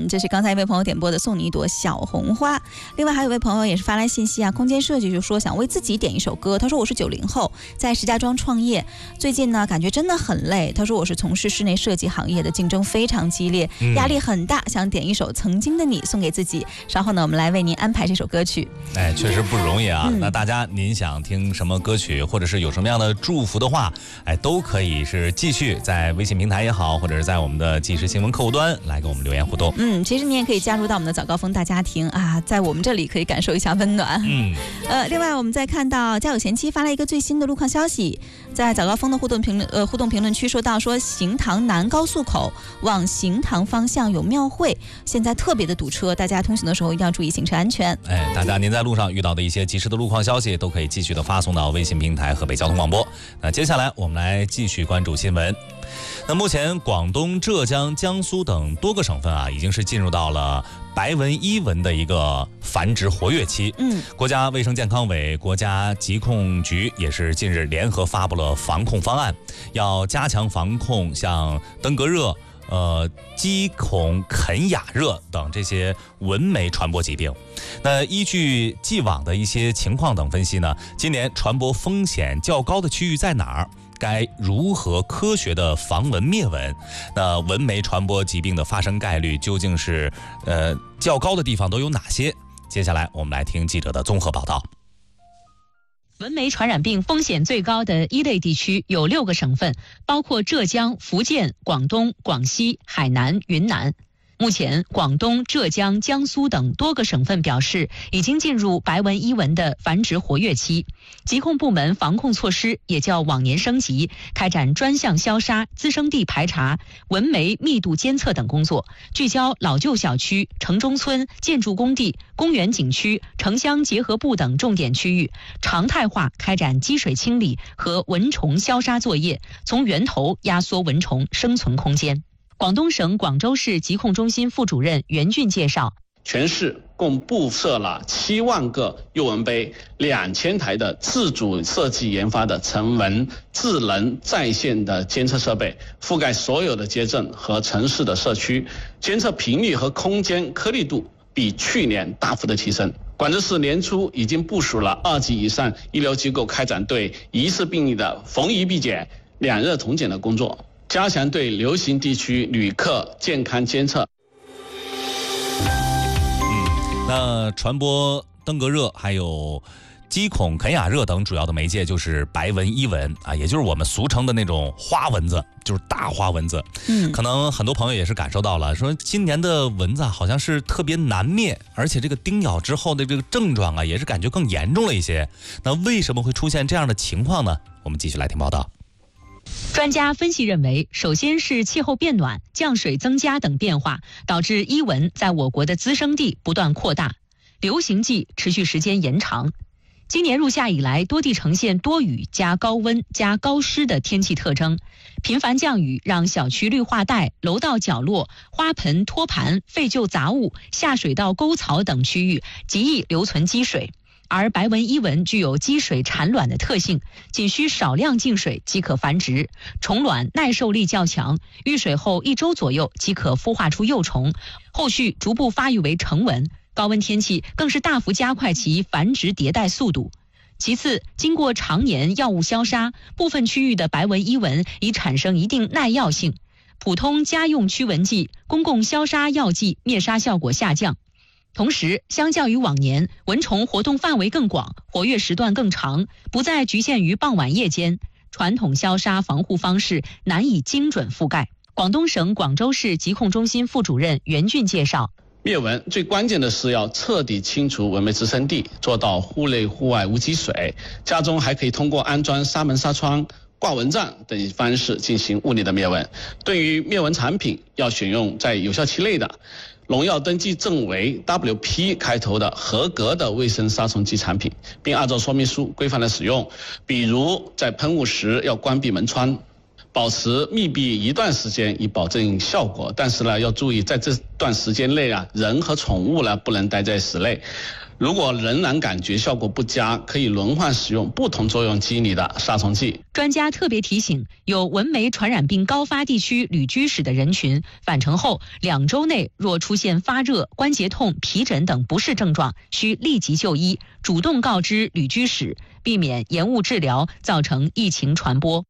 这是刚才一位朋友点播的送你一朵小红花。另外还有一位朋友也是发来信息啊，空间设计就说想为自己点一首歌，他说我是90后，在石家庄创业，最近呢感觉真的很累，他说我是从事室内设计行业的，竞争非常激烈，压力很大，想点一首曾经的你送给自己。稍后呢我们来为您安排这首歌曲。 确实不容易啊。那大家您想听什么歌曲，或者是有什么样的祝福的话，都可以是继续在微信平台也好，或者是在我们的即时新闻客户端来给我们留言互动。 其实你也可以加入到我们的早高峰大家庭啊，在我们这里可以感受一下温暖。另外我们再看到家有贤妻发了一个最新的路况消息，在早高峰的互动评论区说到说行唐南高速口往行唐方向有庙会，现在特别的堵车，大家通行的时候一定要注意行车安全。 大家您在路上遇到的一些及时的路况消息都可以继续的发送到微信平台河北交通广播。那接下来我们来继续关注新闻。那目前广东、浙江、江苏等多个省份啊，已经是进入到了白纹伊蚊的一个繁殖活跃期。国家卫生健康委、国家疾控局也是近日联合发布了防控方案，要加强防控像登革热、鸡孔肯亚热等这些蚊媒传播疾病。那依据既往的一些情况等分析呢，今年传播风险较高的区域在哪儿？该如何科学的防蚊灭蚊？那蚊媒传播疾病的发生概率究竟是较高的地方都有哪些？接下来我们来听记者的综合报道。 蚊媒传染病风险最高的一类地区有6个省份，包括浙江、福建、广东、广西、海南、云南。目前，广东、浙江、江苏等多个省份表示已经进入白纹伊蚊的繁殖活跃期，疾控部门防控措施也较往年升级，开展专项消杀、滋生地排查、蚊媒密度监测等工作，聚焦老旧小区、城中村、建筑工地、公园景区、城乡结合部等重点区域，常态化开展积水清理和蚊虫消杀作业，从源头压缩蚊虫生存空间。广东省广州市疾控中心副主任袁俊介绍， 全市共布设了7万个诱蚊杯，2000台的自主设计研发的成蚊智能在线的监测设备，覆盖所有的街镇和城市的社区，监测频率和空间颗粒度比去年大幅的提升。广州市年初已经部署了2级以上医疗机构开展对疑似病例的逢疑必检、2热同检的工作，加强对流行地区旅客健康监测。 那传播登革热还有鸡孔肯亚热等主要的媒介就是白纹伊蚊啊，也就是我们俗称的那种花蚊子，就是大花蚊子。可能很多朋友也是感受到了，说今年的蚊子好像是特别难灭，而且这个叮咬之后的这个症状啊，也是感觉更严重了一些。那为什么会出现这样的情况呢？我们继续来听报道。 专家分析认为，首先是气候变暖、降水增加等变化，导致伊蚊在我国的滋生地不断扩大，流行季持续时间延长。今年入夏以来，多地呈现多雨加高温加高湿的天气特征，频繁降雨让小区绿化带、楼道角落、花盆、托盘、废旧杂物、下水道沟槽等区域极易留存积水。而白纹伊蚊具有积水产卵的特性，仅需少量进水即可繁殖，虫卵耐受力较强，遇水后1周左右即可孵化出幼虫，后续逐步发育为成蚊。高温天气更是大幅加快其繁殖迭代速度。其次，经过常年药物消杀，部分区域的白纹伊蚊已产生一定耐药性，普通家用驱蚊剂、公共消杀药剂灭杀效果下降。同时，相较于往年，蚊虫活动范围更广，活跃时段更长，不再局限于傍晚夜间，传统消杀防护方式难以精准覆盖。广东省广州市疾控中心副主任袁俊介绍， 灭蚊最关键的是要彻底清除蚊媒滋生地，做到户内户外无积水。家中还可以通过安装纱门纱窗、挂蚊帐等方式进行物理的灭蚊。对于灭蚊产品，要选用在有效期内的农药登记证为 WP 开头的合格的卫生杀虫剂产品，并按照说明书规范的使用。比如在喷雾时要关闭门窗，保持密闭一段时间以保证效果。但是呢，要注意在这段时间内啊，人和宠物呢不能待在室内。 如果仍然感觉效果不佳，可以轮换使用不同作用机理的杀虫剂。 专家特别提醒，有蚊媒传染病高发地区旅居史的人群，返程后2周内若出现发热、关节痛、皮疹等不适症状，需立即就医，主动告知旅居史，避免延误治疗，造成疫情传播。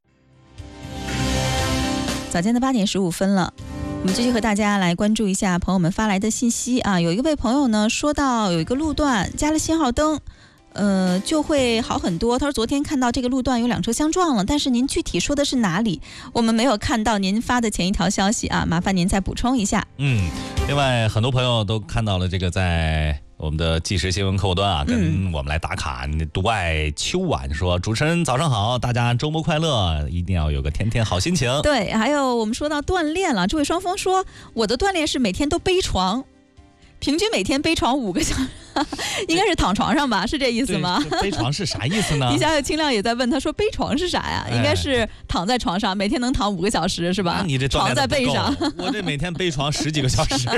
早间的8点15分了。我们继续和大家来关注一下朋友们发来的信息啊。有一位朋友呢说到有一个路段加了信号灯，就会好很多。他说昨天看到这个路段有2车相撞了，但是您具体说的是哪里？我们没有看到您发的前一条消息啊，麻烦您再补充一下。 另外很多朋友都看到了这个在我们的即时新闻客户端啊，跟我们来打卡。独爱秋晚说，主持人早上好，大家周末快乐，一定要有个天天好心情。 对，还有我们说到锻炼了，这位双峰说，我的锻炼是每天都背床，平均每天背床5个小时，应该是躺床上吧，是这意思吗？ 背床是啥意思呢？ 底下有清亮也在问，他说背床是啥呀？应该是躺在床上，每天能躺5个小时是吧？ 你这床在背上， 我这每天背床10几个小时。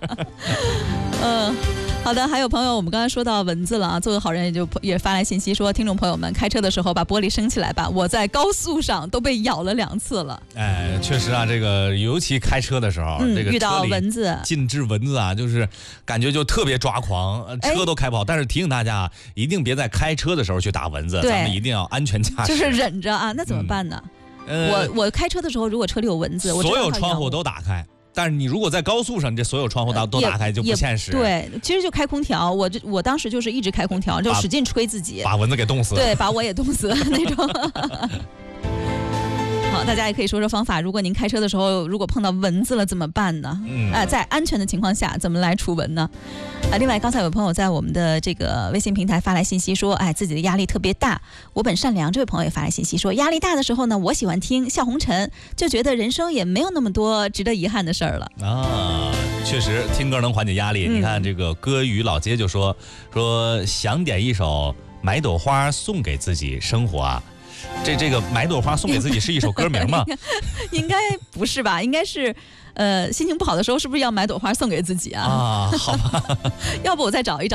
好的，还有朋友，我们刚才说到蚊子了啊，做个好人也发来信息说，听众朋友们开车的时候把玻璃升起来吧，我在高速上都被咬了2次了。 确实啊，这个尤其开车的时候，这个遇到蚊子， 禁止蚊子啊，就是感觉就特别抓狂，车都开不好。但是提醒大家，一定别在开车的时候去打蚊子，咱们一定要安全驾驶， 就是忍着啊。那怎么办呢？我开车的时候，如果车里有蚊子， 所有窗户都打开。但是你如果在高速上，你这所有窗户都打开就不现实。 对，其实就开空调，我当时就是一直开空调，就使劲吹自己， 把蚊子给冻死。 对，把我也冻死那种。好，大家也可以说说方法。如果您开车的时候，如果碰到蚊子了怎么办呢？在安全的情况下怎么来除蚊呢？另外，刚才有朋友在我们的这个微信平台发来信息说，自己的压力特别大。我本善良这位朋友也发来信息说，压力大的时候呢，我喜欢听笑红尘，就觉得人生也没有那么多值得遗憾的事儿了啊。确实，听歌能缓解压力。你看这个歌语老街就说想点一首买朵花送给自己生活啊。这个买朵花送给自己是一首歌名吗？ 应该不是吧？应该是，心情不好的时候是不是要买朵花送给自己啊？ 好吧。 要不我再找一找。